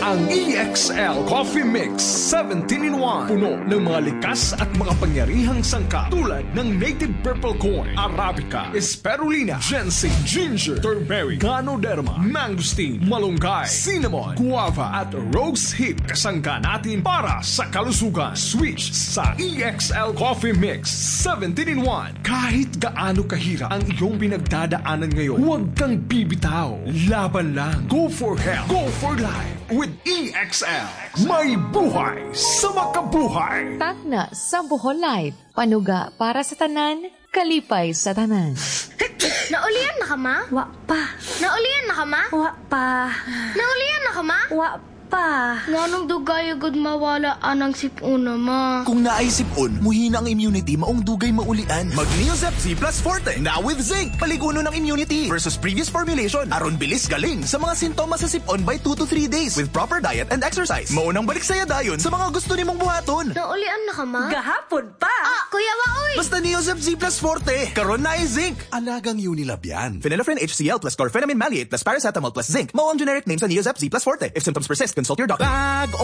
Ang EXL Coffee Mix 17-in-1. Puno ng mga likas at makapangyarihang sangkap tulad ng native purple corn, arabica, spirulina, ginseng, ginger, turmeric, ganoderma, mangosteen, malunggay, cinnamon, guava at rose hip. Kasangga natin para sa kalusugan. Switch sa EXL Coffee Mix 17-in-1. Kahit gaano kahirap ang iyong pinagdadaanan ngayon, huwag kang bibitaw. Laban lang. Go for health. Go for life. With EXL. May buhay sa makabuhay. Tagna sa Bohol Life. Panuga para sa tanan, kalipay sa tanan. Naulian na ka, ma? Wa pa. Naulian na ka, ma? Wa pa. Naulian na ka, ma? Wa pa. Nganong dugay agad mawala anang sipuna, ma? Kung naisipon, muhina ang immunity, maong dugay maulian. Mag-Neozep Z Plus Forte, now with zinc. Paliguno ng immunity versus previous formulation. Aron bilis galing sa mga sintomas sa sipon by 2 to 3 days with proper diet and exercise. Maunang balik saya dayon sa mga gusto nimong buhaton. Naulian na ka, ma? Gahapon pa. Kuya Waoy! Basta Neozep Z Plus Forte, karon na zinc. Alagang Unilab yan. Phenylephrine HCl plus chlorphenamine maleate plus paracetamol plus zinc. Mao ang generic name sa Neozep Z Plus Forte. If symptoms persist, consult your doctor.